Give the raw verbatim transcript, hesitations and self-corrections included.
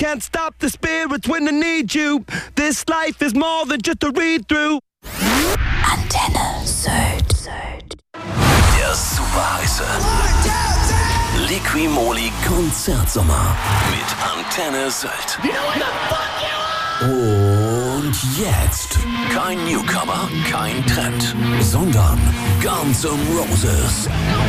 can't stop the spirits when I need you. This life is more than just a read-through. Antenne Sylt. Der super heiße Liqui-Moly Konzertsommer mit Antenne Sylt. Und jetzt kein Newcomer, kein Trend, sondern Guns N' Roses.